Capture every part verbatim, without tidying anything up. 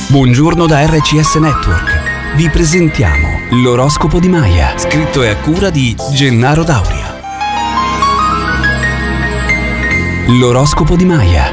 Buongiorno da R C S Network. Vi presentiamo l'oroscopo di Maya, scritto e a cura di Gennaro Dauria. L'oroscopo di Maya.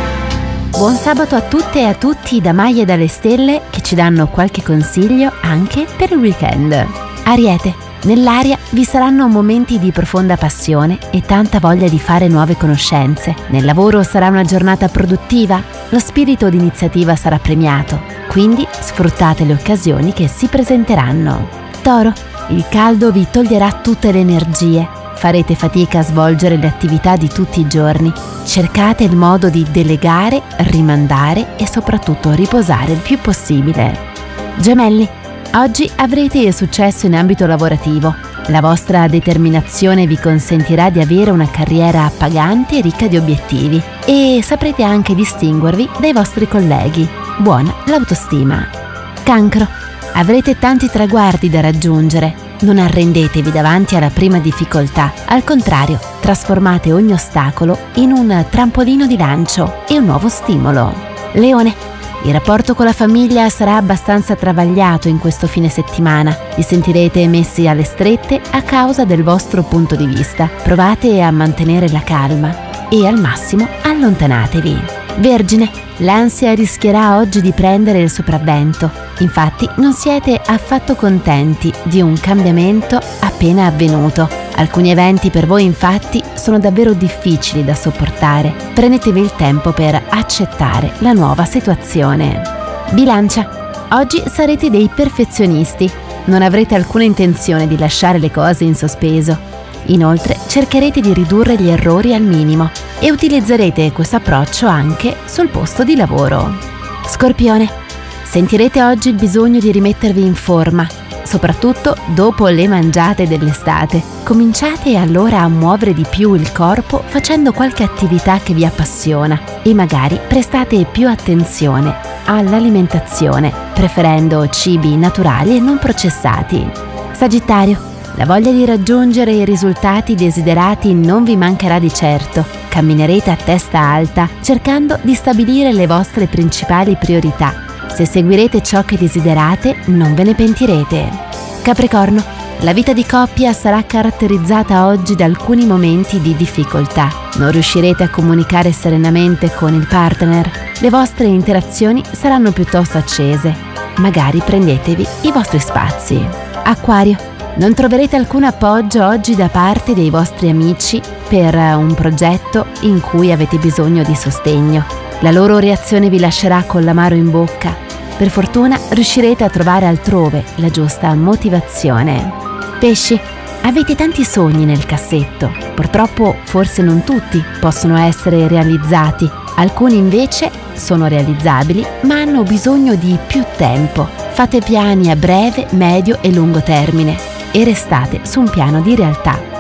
Buon sabato a tutte e a tutti da Maya e dalle stelle, che ci danno qualche consiglio anche per il weekend. Ariete, nell'aria vi saranno momenti di profonda passione e tanta voglia di fare nuove conoscenze. Nel lavoro sarà una giornata produttiva, lo spirito di iniziativa sarà premiato, quindi sfruttate le occasioni che si presenteranno. Toro, il caldo vi toglierà tutte le energie, farete fatica a svolgere le attività di tutti i giorni. Cercate il modo di delegare, rimandare e soprattutto riposare il più possibile. Gemelli, oggi avrete successo in ambito lavorativo. La vostra determinazione vi consentirà di avere una carriera appagante e ricca di obiettivi e saprete anche distinguervi dai vostri colleghi. Buona l'autostima. Cancro, avrete tanti traguardi da raggiungere. Non arrendetevi davanti alla prima difficoltà. Al contrario, trasformate ogni ostacolo in un trampolino di lancio e un nuovo stimolo. Leone, il rapporto con la famiglia sarà abbastanza travagliato in questo fine settimana. Vi sentirete messi alle strette a causa del vostro punto di vista. Provate a mantenere la calma e al massimo allontanatevi. Vergine, l'ansia rischierà oggi di prendere il sopravvento. Infatti non siete affatto contenti di un cambiamento appena avvenuto. Alcuni eventi per voi infatti sono davvero difficili da sopportare. Prendetevi il tempo per accettare la nuova situazione. Bilancia, oggi sarete dei perfezionisti. Non avrete alcuna intenzione di lasciare le cose in sospeso. Inoltre cercherete di ridurre gli errori al minimo e utilizzerete questo approccio anche sul posto di lavoro. Scorpione, sentirete oggi il bisogno di rimettervi in forma, soprattutto dopo le mangiate dell'estate. Cominciate allora a muovere di più il corpo facendo qualche attività che vi appassiona e magari prestate più attenzione all'alimentazione, preferendo cibi naturali e non processati. Sagittario, la voglia di raggiungere i risultati desiderati non vi mancherà di certo. Camminerete a testa alta, cercando di stabilire le vostre principali priorità. Se seguirete ciò che desiderate, non ve ne pentirete. Capricorno, la vita di coppia sarà caratterizzata oggi da alcuni momenti di difficoltà. Non riuscirete a comunicare serenamente con il partner. Le vostre interazioni saranno piuttosto accese. Magari prendetevi i vostri spazi. Acquario, non troverete alcun appoggio oggi da parte dei vostri amici per un progetto in cui avete bisogno di sostegno. La loro reazione vi lascerà con l'amaro in bocca. Per fortuna riuscirete a trovare altrove la giusta motivazione. Pesci, avete tanti sogni nel cassetto. Purtroppo forse non tutti possono essere realizzati. Alcuni invece sono realizzabili ma hanno bisogno di più tempo. Fate piani a breve, medio e lungo termine e restate su un piano di realtà.